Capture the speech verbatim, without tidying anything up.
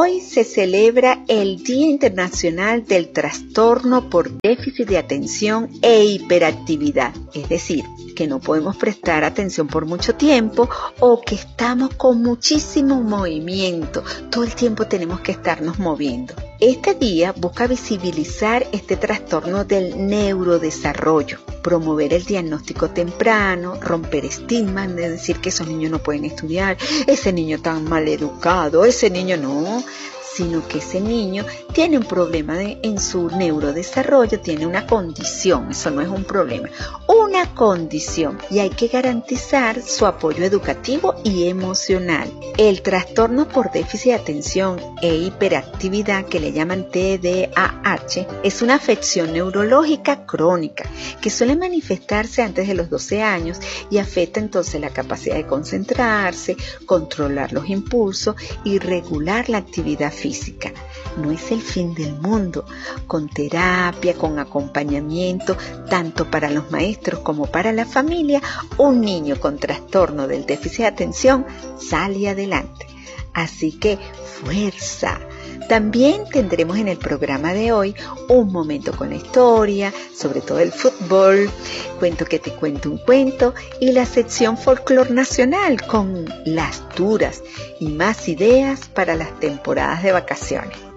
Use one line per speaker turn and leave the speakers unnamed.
Hoy se celebra el Día Internacional del Trastorno por Déficit de Atención e Hiperactividad, es decir, que no podemos prestar atención por mucho tiempo o que estamos con muchísimo movimiento, todo el tiempo tenemos que estarnos moviendo. Este día busca visibilizar este trastorno del neurodesarrollo, promover el diagnóstico temprano, romper estigmas de decir que esos niños no pueden estudiar, ese niño tan mal educado, ese niño no, sino que ese niño tiene un problema de, en su neurodesarrollo, tiene una condición, eso no es un problema, una condición, y hay que garantizar su apoyo educativo y emocional. El trastorno por déficit de atención e hiperactividad, que le llaman T D A H, es una afección neurológica crónica que suele manifestarse antes de los doce años y afecta entonces la capacidad de concentrarse, controlar los impulsos y regular la actividad física. No es el fin del mundo. Con terapia, con acompañamiento, tanto para los maestros como para la familia, un niño con trastorno del déficit de atención sale adelante. Así que fuerza. También tendremos en el programa de hoy un momento con la historia, sobre todo el fútbol, cuento que te cuento un cuento y la sección folclor nacional con las duras y más ideas para las temporadas de vacaciones.